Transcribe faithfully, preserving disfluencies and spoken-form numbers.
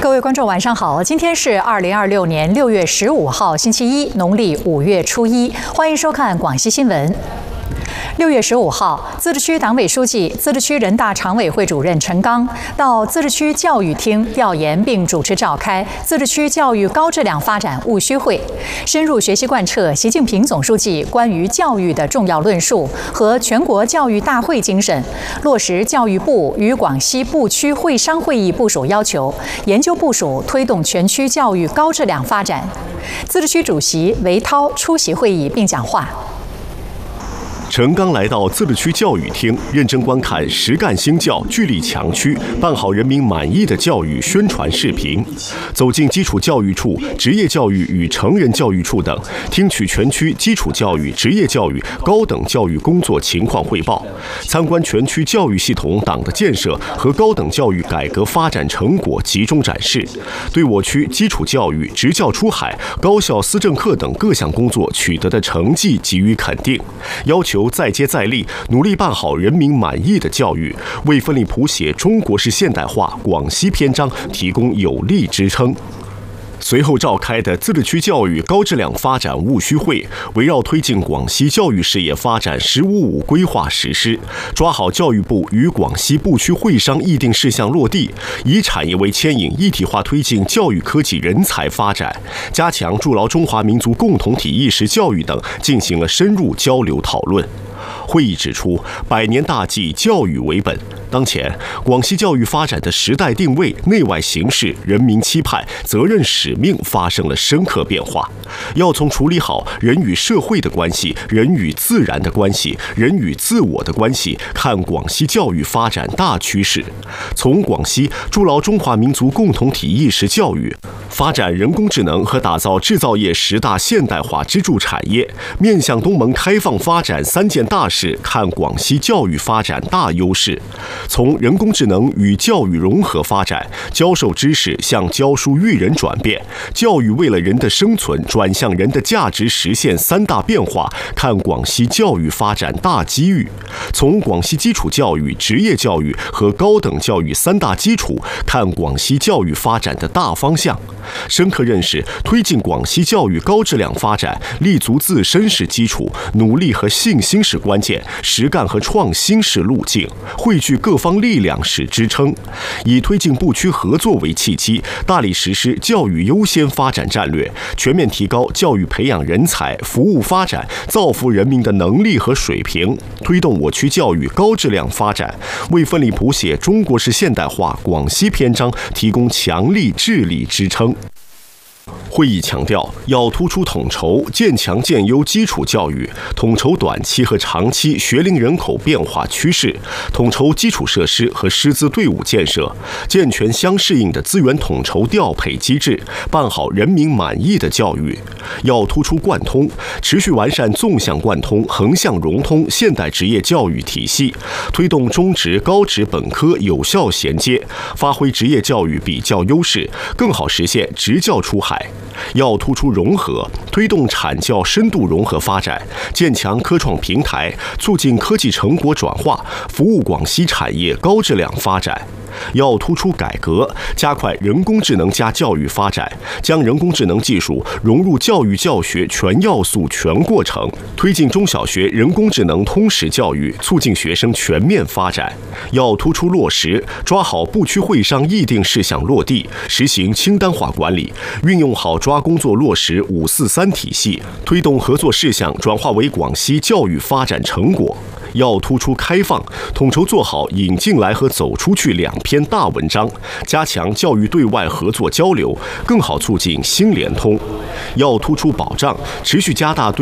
各位观众，晚上好！今天是二零二六年六月十五号，星期一，农历五月初一。欢迎收看广西新闻。六月十五号，自治区党委书记、自治区人大常委会主任陈刚到自治区教育厅调研并主持召开自治区教育高质量发展务虚会，深入学习贯彻习近平总书记关于教育的重要论述和全国教育大会精神，落实教育部与广西部区会商会议部署要求，研究部署推动全区教育高质量发展。自治区主席韦涛出席会议并讲话。 陈刚来到自治区教育厅，认真观看实干兴教、聚力强区、办好人民满意的教育宣传视频，走进基础教育处、职业教育与成人教育处等，听取全区基础教育、职业教育、高等教育工作情况汇报，参观全区教育系统党的建设和高等教育改革发展成果集中展示，对我区基础教育、职教出海、高校思政课等各项工作取得的成绩给予肯定，要求再接再厉，努力办好人民满意的教育，为奋力谱写中国式现代化广西篇章提供有力支撑。随后召开的自治区教育高质量发展务虚会，围绕推进广西教育事业发展“十五五”规划实施，抓好教育部与广西部区会商议定事项落地，以产业为牵引，一体化推进教育科技人才发展，加强筑牢中华民族共同体意识教育等，进行了深入交流讨论。会议指出，百年大计，教育为本。当前，广西教育发展的时代定位、内外形势、人民期盼、责任使命发生了深刻变化。要从处理好人与社会的关系、人与自然的关系、人与自我的关系，看广西教育发展大趋势。从广西筑牢中华民族共同体意识教育，发展人工智能和打造制造业十大现代化支柱产业，面向东盟开放发展三件大事，看广西教育发展大优势。从人工智能与教育融合发展，教授知识向教书育人转变，教育为了人的生存转向人的价值实现三大变化，看广西教育发展大机遇。从广西基础教育、职业教育和高等教育三大基础，看广西教育发展的大方向。深刻认识推进广西教育高质量发展，立足自身是基础，努力和信心是关键，实干和创新是路径，汇聚各方力量是支撑。以推进部区合作为契机，大力实施教育优先发展战略，全面提高教育培养人才、服务发展、造福人民的能力和水平，推动我区教育高质量发展，为奋力谱写中国式现代化广西篇章提供强力智力支撑。会议强调，要突出统筹建强建优基础教育，统筹短期和长期学龄人口变化趋势，统筹基础设施和师资队伍建设，健全相适应的资源统筹调配机制，办好人民满意的教育。要突出贯通，持续完善纵向贯通、横向融通现代职业教育体系，推动中职、高职本科有效衔接，发挥职业教育比较优势，更好实现职教出海。要突出融合，推动产教深度融合发展，建强科创平台，促进科技成果转化，服务广西产业高质量发展。要突出改革，加快人工智能加教育发展，将人工智能技术融入教育教学全要素全过程，推进中小学人工智能通识教育，促进学生全面发展。要突出落实，抓好部区会商议定事项落地，实行清单化管理，运用好抓工作落实五四三体系，推动合作事项转化为广西教育发展成果。要突出开放，统筹做好引进来和走出去两篇大文章，加强教育对外合作交流，更好促进新联通。要突出保障，持续加大对